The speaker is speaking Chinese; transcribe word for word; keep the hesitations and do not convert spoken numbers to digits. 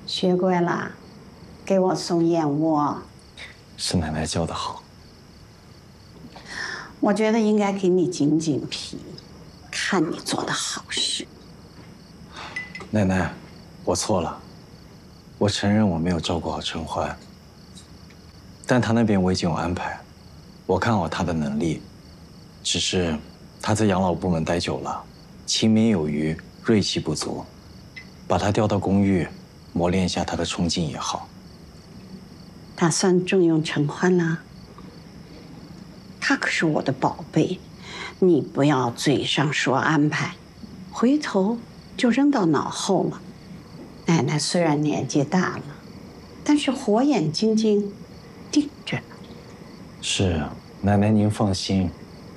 学乖了，给我送燕窝。 是奶奶教的好。 我觉得应该给你紧紧皮，看你做的好事。 奶奶，我错了，我承认我没有照顾好陈欢，但他那边我已经有安排，我看好他的能力，只是他在养老部门待久了，勤勉有余，锐气不足，把他调到公寓，磨练一下他的冲劲也好。 打算重用陈欢啦？他可是我的宝贝，你不要嘴上说安排，回头就扔到脑后了。奶奶虽然年纪大了，但是火眼金睛盯着呢。 是，奶奶您放心，